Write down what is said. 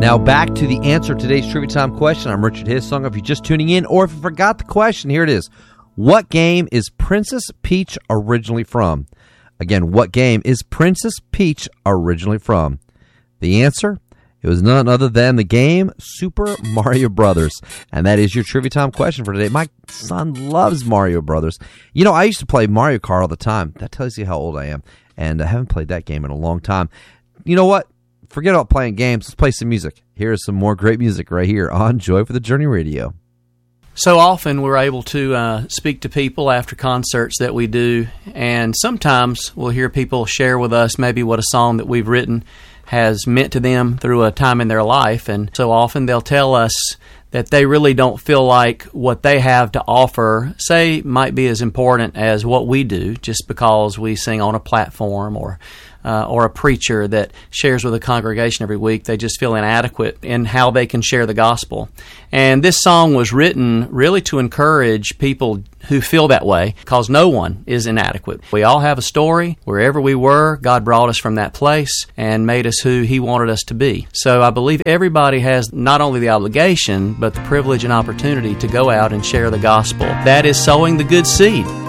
Now back to the answer to today's Trivia Time question. I'm Richard Hissong. If you're just tuning in or if you forgot the question, here it is. What game is Princess Peach originally from? Again, what game is Princess Peach originally from? The answer? It was none other than the game Super Mario Brothers. And that is your Trivia Time question for today. My son loves Mario Brothers. You know, I used to play Mario Kart all the time. That tells you how old I am. And I haven't played that game in a long time. You know what? Forget about playing games. Let's play some music. Here's some more great music right here on Joy for the Journey Radio. So often we're able to speak to people after concerts that we do, and sometimes we'll hear people share with us maybe what a song that we've written has meant to them through a time in their life, and so often they'll tell us that they really don't feel like what they have to offer, say, might be as important as what we do just because we sing on a platform or a preacher that shares with a congregation every week. They just feel inadequate in how they can share the gospel. And this song was written really to encourage people who feel that way, because no one is inadequate. We all have a story. Wherever we were, God brought us from that place and made us who He wanted us to be. So I believe everybody has not only the obligation, but the privilege and opportunity to go out and share the gospel. That is sowing the good seed.